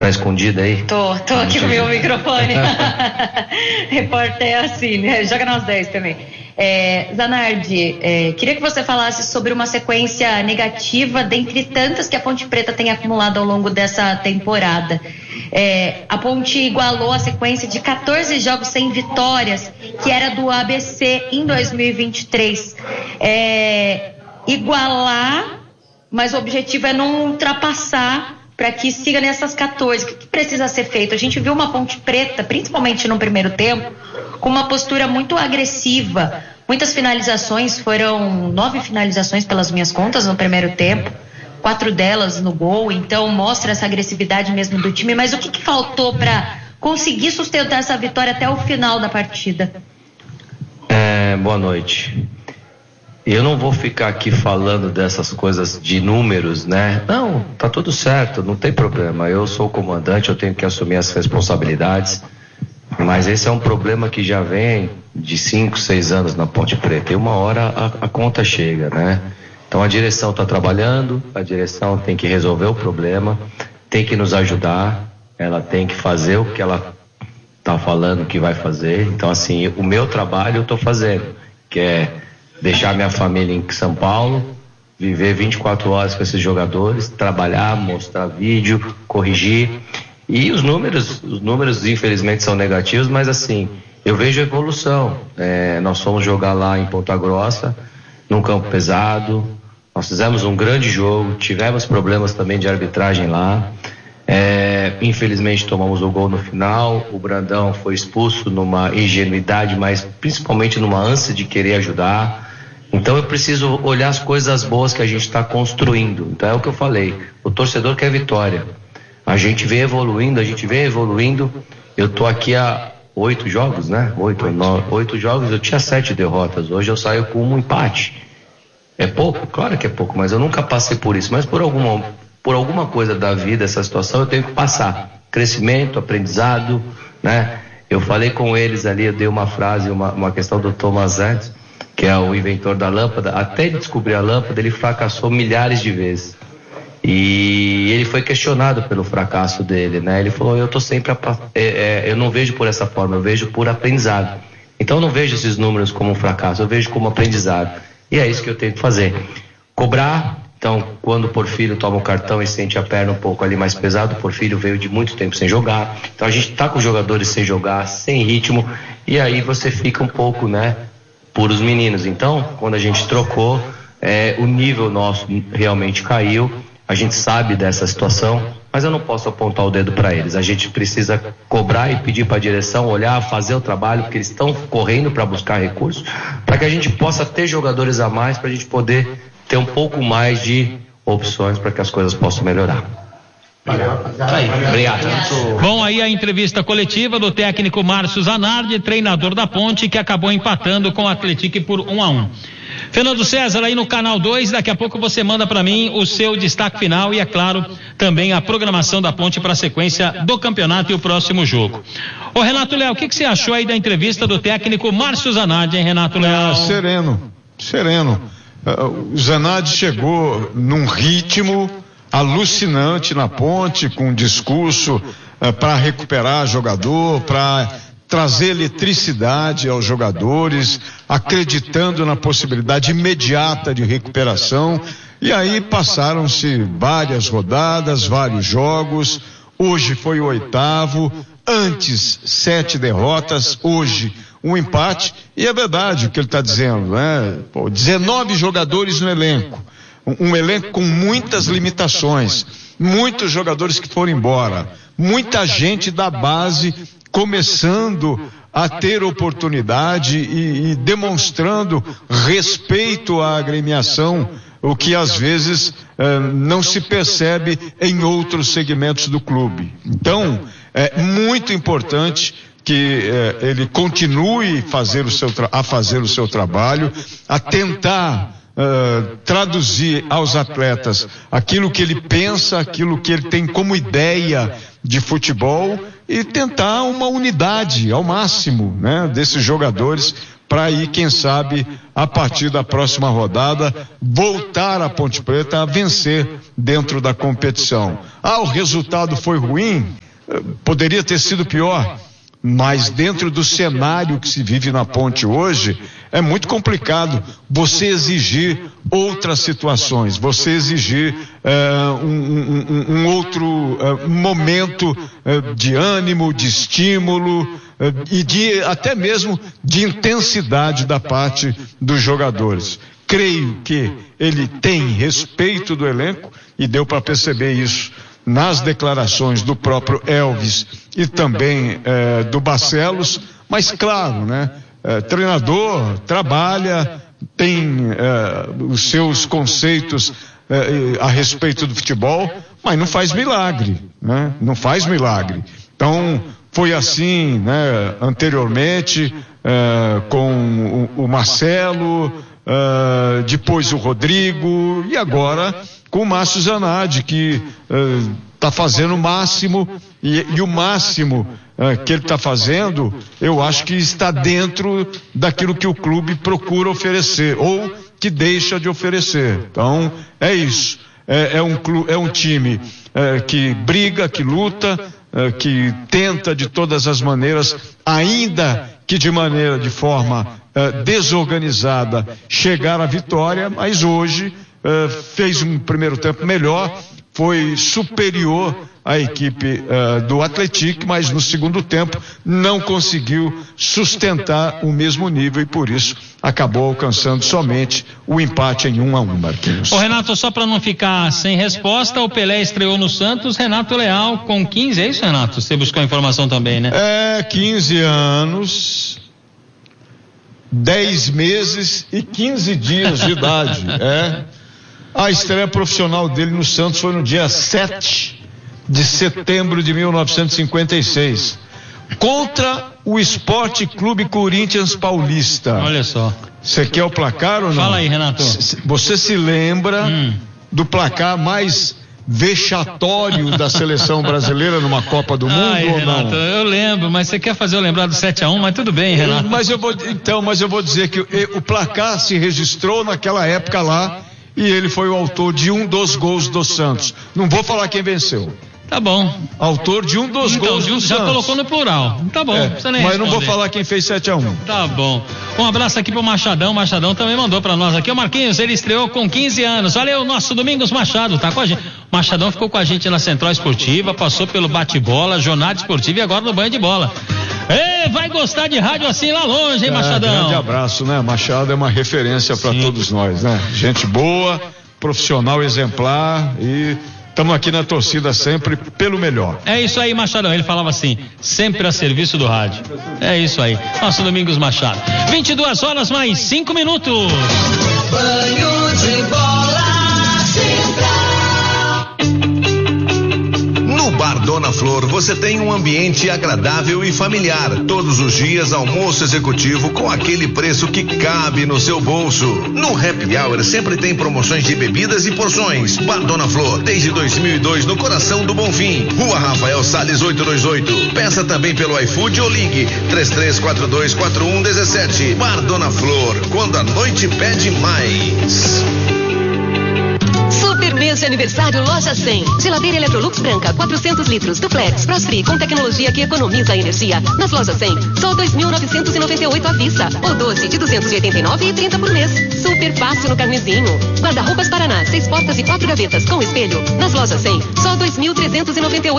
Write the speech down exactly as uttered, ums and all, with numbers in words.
Tá escondida aí? Tô, tô aqui com o meu microfone. Repórter é assim, né? Joga nós dez também. É, Zanardi, é, queria que você falasse sobre uma sequência negativa dentre tantas que a Ponte Preta tem acumulado ao longo dessa temporada. É, a Ponte igualou a sequência de quatorze jogos sem vitórias, que era do A B C em dois mil e vinte e três. É, igualar, mas o objetivo é não ultrapassar para que siga nessas quatorze. O que, que precisa ser feito? A gente viu uma Ponte Preta, principalmente no primeiro tempo, com uma postura muito agressiva. Muitas finalizações, foram nove finalizações pelas minhas contas no primeiro tempo, quatro delas no gol, então mostra essa agressividade mesmo do time. Mas o que, que faltou para conseguir sustentar essa vitória até o final da partida? É, boa noite. Eu não vou ficar aqui falando dessas coisas de números, né? Não, tá tudo certo, não tem problema. Eu sou o comandante, eu tenho que assumir as responsabilidades. Mas esse é um problema que já vem de cinco, seis anos na Ponte Preta. E uma hora a, a conta chega, né? Então a direção está trabalhando, a direção tem que resolver o problema, tem que nos ajudar, ela tem que fazer o que ela está falando que vai fazer. Então, assim, o meu trabalho eu estou fazendo, que é deixar minha família em São Paulo, viver vinte e quatro horas com esses jogadores, trabalhar, mostrar vídeo, corrigir. E os números, os números infelizmente são negativos, mas assim, eu vejo evolução. É, nós fomos jogar lá em Ponta Grossa, num campo pesado, nós fizemos um grande jogo, tivemos problemas também de arbitragem lá. É, infelizmente tomamos o gol no final, o Brandão foi expulso numa ingenuidade, mas principalmente numa ânsia de querer ajudar. Então eu preciso olhar as coisas boas que a gente está construindo. Então é o que eu falei, o torcedor quer vitória. A gente vem evoluindo, a gente vem evoluindo. Eu tô aqui há oito jogos, né? Oito, nove, oito jogos, eu tinha sete derrotas. Hoje eu saio com um empate. É pouco? Claro que é pouco, mas eu nunca passei por isso. Mas por alguma, por alguma coisa da vida, essa situação, eu tenho que passar. Crescimento, aprendizado, né? Eu falei com eles ali, eu dei uma frase, uma, uma questão do Thomas Edison, que é o inventor da lâmpada. Até ele descobrir a lâmpada, ele fracassou milhares de vezes. E ele foi questionado pelo fracasso dele, né? Ele falou, eu tô sempre, a, é, é, eu não vejo por essa forma, eu vejo por aprendizado. Então eu não vejo esses números como um fracasso, eu vejo como aprendizado. E é isso que eu tenho que fazer. Cobrar, então quando o Porfírio toma o cartão e sente a perna um pouco ali mais pesado, o Porfírio veio de muito tempo sem jogar. Então a gente tá com os jogadores sem jogar, sem ritmo, e aí você fica um pouco, né, por os meninos. Então, quando a gente trocou, é, o nível nosso realmente caiu. A gente sabe dessa situação, mas eu não posso apontar o dedo para eles. A gente precisa cobrar e pedir para a direção olhar, fazer o trabalho, porque eles estão correndo para buscar recursos, para que a gente possa ter jogadores a mais, para a gente poder ter um pouco mais de opções para que as coisas possam melhorar. Aí, obrigado. Bom, aí a entrevista coletiva do técnico Márcio Zanardi, treinador da Ponte, que acabou empatando com o Atlético por um a um. Fernando César, aí no canal dois, daqui a pouco você manda para mim o seu destaque final e, é claro, também a programação da Ponte para a sequência do campeonato e o próximo jogo. Ô Renato Léo, o que, que você achou aí da entrevista do técnico Márcio Zanardi, hein, Renato Léo? É, sereno, sereno. Uh, o Zanardi chegou num ritmo alucinante na Ponte, com um discurso uh, para recuperar jogador, para trazer eletricidade aos jogadores, acreditando na possibilidade imediata de recuperação. E aí passaram-se várias rodadas, vários jogos. Hoje foi o oitavo, antes sete derrotas, hoje um empate. E é verdade o que ele está dizendo, né? Pô, dezenove jogadores no elenco, um, um elenco com muitas limitações, muitos jogadores que foram embora, muita gente da base começando a ter oportunidade e, e demonstrando respeito à agremiação, o que às vezes eh, não se percebe em outros segmentos do clube. Então, é muito importante que eh, ele continue fazer o seu tra- a fazer o seu trabalho, a tentar Uh, traduzir aos atletas aquilo que ele pensa, aquilo que ele tem como ideia de futebol e tentar uma unidade ao máximo, né, desses jogadores para ir, quem sabe, a partir da próxima rodada, voltar a Ponte Preta a vencer dentro da competição. Ah, o resultado foi ruim, poderia ter sido pior, mas dentro do cenário que se vive na Ponte hoje, é muito complicado você exigir outras situações, você exigir uh, um, um, um outro uh, momento uh, de ânimo, de estímulo uh, e de até mesmo de intensidade da parte dos jogadores. Creio que ele tem respeito do elenco e deu para perceber isso nas declarações do próprio Elvis e também eh, do Barcelos, mas claro, né? Eh, treinador trabalha, tem eh, os seus conceitos eh, a respeito do futebol, mas não faz milagre, né? Não faz milagre. Então foi assim, né? Anteriormente eh, com o, o Marcelo, eh, depois o Rodrigo e agora com o Márcio Zanardi, que está uh, fazendo o máximo, e, e o máximo uh, que ele está fazendo, eu acho que está dentro daquilo que o clube procura oferecer, ou que deixa de oferecer. Então, é isso. É, é, um, é um time uh, que briga, que luta, uh, que tenta de todas as maneiras, ainda que de maneira, de forma uh, desorganizada, chegar à vitória, mas hoje Uh, fez um primeiro tempo melhor, foi superior à equipe uh, do Atlético, mas no segundo tempo não conseguiu sustentar o mesmo nível e por isso acabou alcançando somente o empate em um a um, Marquinhos. Ô Renato, só para não ficar sem resposta, o Pelé estreou no Santos, Renato Leal com quinze, é isso, Renato? Você buscou a informação também, né? É, quinze anos, dez meses e quinze dias de idade, é. A estreia profissional dele no Santos foi no dia sete de setembro de mil novecentos e cinquenta e seis, contra o Esporte Clube Corinthians Paulista. Olha só. Você quer o placar ou não? Fala aí, Renato. Você se lembra hum. do placar mais vexatório da seleção brasileira numa Copa do Mundo? Ai, ou Renato, não? Eu lembro, mas você quer fazer eu lembrar do sete a um, mas tudo bem, Renato. Mas eu vou, então, mas eu vou dizer que o, o placar se registrou naquela época lá, e ele foi o autor de um dos gols do Santos. Não vou falar quem venceu. Tá bom. Autor de um dos então, gols do já Santos. colocou no plural. Tá bom, é, precisa nem mas responder. não vou falar quem fez sete a um. Tá bom. Um abraço aqui pro Machadão. Machadão também mandou pra nós aqui. O Marquinhos, ele estreou com quinze anos. Valeu, nosso Domingos Machado, tá com a gente. Machadão ficou com a gente na Central Esportiva, passou pelo bate-bola, Jornada Esportiva e agora no banho de bola. Ei, vai gostar de rádio assim lá longe, hein, Machadão? É, grande abraço, né? Machado é uma referência para todos nós, né? Gente boa, profissional exemplar e estamos aqui na torcida sempre pelo melhor. É isso aí, Machadão. Ele falava assim, sempre a serviço do rádio. É isso aí. Nosso Domingos Machado. vinte e duas horas mais cinco minutos. Banho de bola Central. No Bar Dona Flor você tem um ambiente agradável e familiar. Todos os dias almoço executivo com aquele preço que cabe no seu bolso. No Happy Hour sempre tem promoções de bebidas e porções. Bar Dona Flor, desde dois mil e dois no coração do Bonfim. Rua Rafael Salles oitocentos e vinte e oito. Peça também pelo iFood ou ligue três três quatro dois quatro um um sete. Bar Dona Flor, quando a noite pede mais. Super mês de aniversário Loja cem. Geladeira Electrolux branca, quatrocentos litros, duplex, Frost-Free com tecnologia que economiza energia. Nas Lojas cem, só dois mil novecentos e noventa e oito à vista. Ou doze de duzentos e oitenta e nove e trinta por mês. Super fácil no carnezinho. Guarda-roupas Paraná, seis portas e quatro gavetas com espelho. Nas Lojas cem, só dois mil trezentos e noventa e oito